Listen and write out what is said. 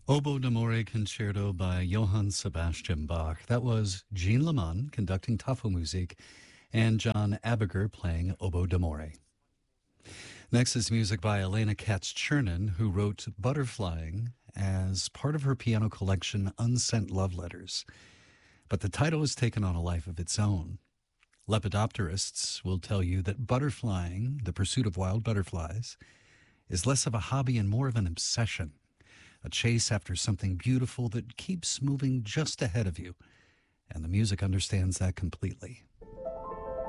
Oboe d'Amore Concerto by Johann Sebastian Bach. That was Jean Leman conducting Tafelmusik and John Abiger playing Oboe d'Amore. Next is music by Elena Katz-Chernin, who wrote Butterflying as part of her piano collection Unsent Love Letters. But the title has taken on a life of its own. Lepidopterists will tell you that butterflying, the pursuit of wild butterflies, is less of a hobby and more of an obsession, a chase after something beautiful that keeps moving just ahead of you. And the music understands that completely.